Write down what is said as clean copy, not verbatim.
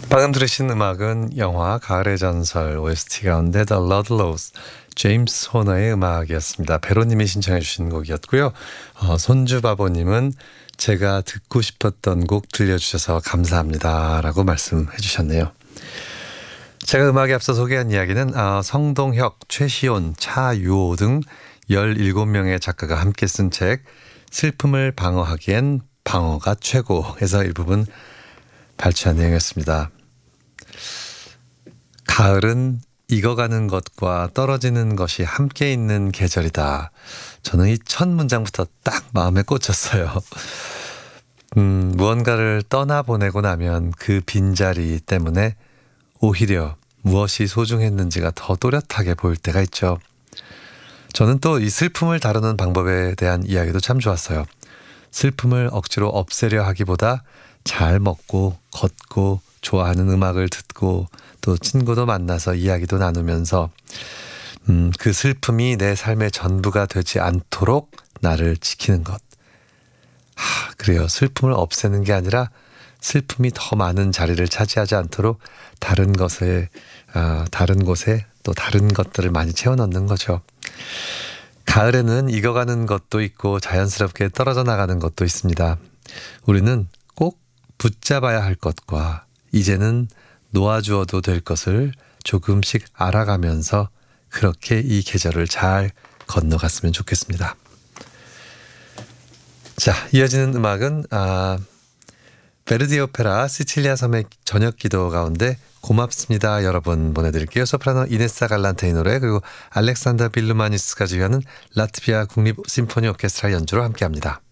방금 들으신 음악은 영화 가을의 전설 OST 가운데 The Ludlows, 제임스 호너의 음악이었습니다. 베로님이 신청해 주신 곡이었고요. 손주바보님은 제가 듣고 싶었던 곡 들려주셔서 감사합니다 라고 말씀해 주셨네요. 제가 음악에 앞서 소개한 이야기는 성동혁, 최시온, 차유호 등 17명의 작가가 함께 쓴 책 슬픔을 방어하기엔 방어가 최고에서 일부분 발췌한 내용이었습니다. 가을은 익어가는 것과 떨어지는 것이 함께 있는 계절이다. 저는 이 첫 문장부터 딱 마음에 꽂혔어요. 무언가를 떠나보내고 나면 그 빈자리 때문에 오히려 무엇이 소중했는지가 더 또렷하게 보일 때가 있죠. 저는 또 이 슬픔을 다루는 방법에 대한 이야기도 참 좋았어요. 슬픔을 억지로 없애려 하기보다 잘 먹고 걷고 좋아하는 음악을 듣고 또 친구도 만나서 이야기도 나누면서 그 슬픔이 내 삶의 전부가 되지 않도록 나를 지키는 것. 그래요. 슬픔을 없애는 게 아니라 슬픔이 더 많은 자리를 차지하지 않도록 다른 곳에 또 다른 것들을 많이 채워 넣는 거죠. 가을에는 익어가는 것도 있고 자연스럽게 떨어져 나가는 것도 있습니다. 우리는 꼭 붙잡아야 할 것과 이제는 놓아주어도 될 것을 조금씩 알아가면서 그렇게 이 계절을 잘 건너갔으면 좋겠습니다. 자, 이어지는 음악은 베르디 오페라 시칠리아 섬의 저녁기도 가운데 고맙습니다 여러분 보내드릴게요. 소프라노 이네사 갈란테의 노래 그리고 알렉산더 빌루마니스가 지휘하는 라트비아 국립 심포니 오케스트라 연주로 함께합니다.